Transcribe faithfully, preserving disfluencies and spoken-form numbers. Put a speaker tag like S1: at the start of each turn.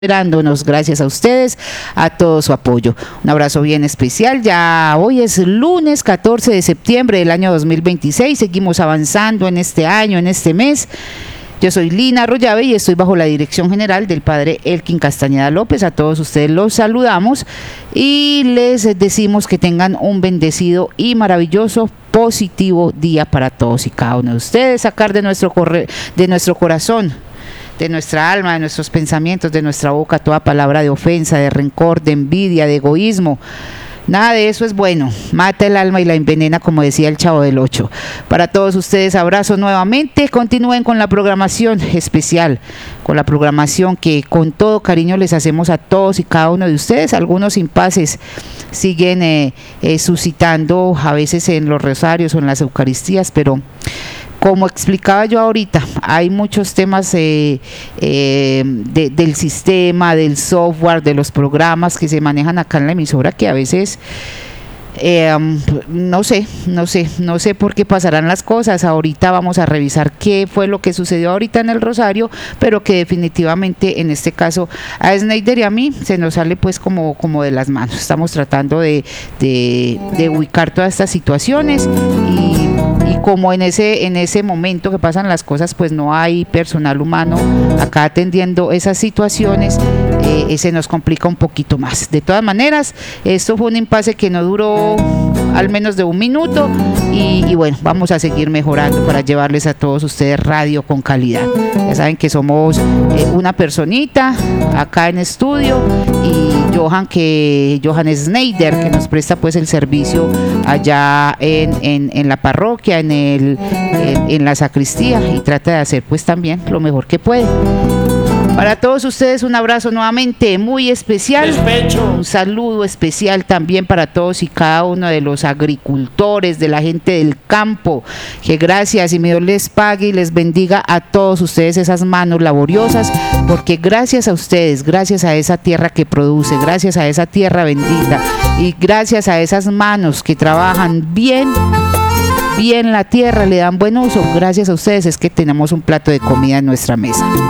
S1: Esperándonos, gracias a ustedes, a todo su apoyo. Un abrazo bien especial. Ya hoy es lunes catorce de septiembre del año dos mil veintiséis. Seguimos avanzando en este año, en este mes. Yo soy Lina Arroyave y estoy bajo la dirección general del padre Elkin Castañeda López. A todos ustedes los saludamos y les decimos que tengan un bendecido y maravilloso, positivo día para todos y cada uno de ustedes. Sacar de nuestro, corre, de nuestro corazón, de nuestra alma, de nuestros pensamientos, de nuestra boca, toda palabra de ofensa, de rencor, de envidia, de egoísmo. Nada de eso es bueno, mata el alma y la envenena, como decía el Chavo del Ocho. Para todos ustedes, abrazo nuevamente, continúen con la programación especial, con la programación que con todo cariño les hacemos a todos y cada uno de ustedes. Algunos impases siguen eh, eh, suscitando a veces en los rosarios o en las Eucaristías, pero como explicaba yo ahorita, hay muchos temas eh, eh, de, del sistema, del software, de los programas que se manejan acá en la emisora que a veces eh, no sé, no sé, no sé por qué pasarán las cosas. Ahorita vamos a revisar qué fue lo que sucedió ahorita en el Rosario, pero que definitivamente en este caso a Snyder y a mí se nos sale pues como, como de las manos. Estamos tratando de, de, de ubicar todas estas situaciones y Y como en ese, en ese momento que pasan las cosas, pues no hay personal humano acá atendiendo esas situaciones, eh, se nos complica un poquito más. De todas maneras, esto fue un impasse que no duró al menos de un minuto y, y bueno, vamos a seguir mejorando para llevarles a todos ustedes radio con calidad. Ya saben que somos eh, una personita acá en estudio y Johan, que Johan Snyder, que nos presta pues el servicio allá en, en, en la parroquia, en, el, en, en la sacristía, y trata de hacer pues también lo mejor que puede. Para todos ustedes un abrazo nuevamente muy especial,
S2: Despecho.
S1: Un saludo especial también para todos y cada uno de los agricultores, de la gente del campo, que gracias y mi Dios les pague y les bendiga a todos ustedes esas manos laboriosas, porque gracias a ustedes, gracias a esa tierra que produce, gracias a esa tierra bendita y gracias a esas manos que trabajan bien, bien la tierra, le dan buen uso, gracias a ustedes es que tenemos un plato de comida en nuestra mesa.